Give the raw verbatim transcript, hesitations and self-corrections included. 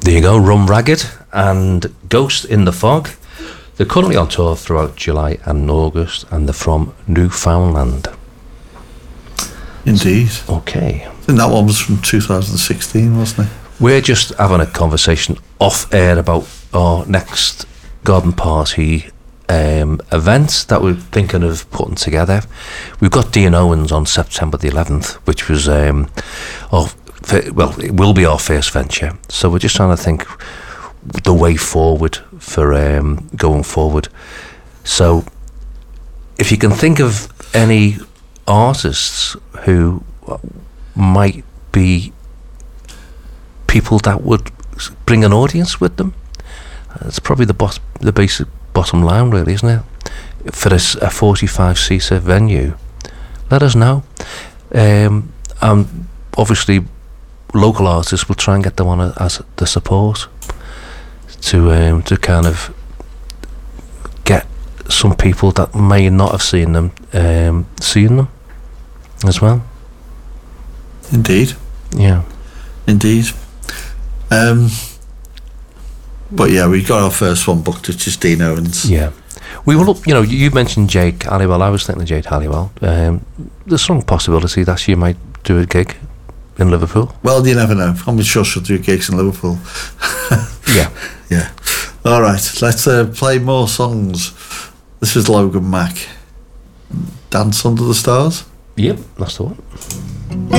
There you go, Run Ragged and Ghost in the Fog. They're currently on tour throughout July and August, and they're from Newfoundland. Indeed. Okay. I think that one was from two thousand sixteen, wasn't it? We're just having a conversation off air about our next garden party um, event that we're thinking of putting together. We've got Dean Owens on September the eleventh, which was um, our, well, it will be our first venture. So we're just trying to think the way forward for um, going forward. So if you can think of any artists who might be people that would bring an audience with them, it's probably the boss, the basic bottom line, really, isn't it? For a, a forty-five seater venue, let us know. Um, and obviously, local artists will try and get them on a, as the support to um, to kind of get some people that may not have seen them um, seeing them as well. Indeed. Yeah. Indeed. Um, but yeah, we got our first one booked, which is Dean Owens. Yeah. We will, you know, you mentioned Jake Halliwell. I was thinking of Jake Halliwell. Um, there's some possibility that she might do a gig in Liverpool. Well, you never know. I'm sure she'll do gigs in Liverpool. Yeah. Yeah. All right, let's uh, play more songs. This is Logan Mack. Dance Under the Stars. Yep, that's the one.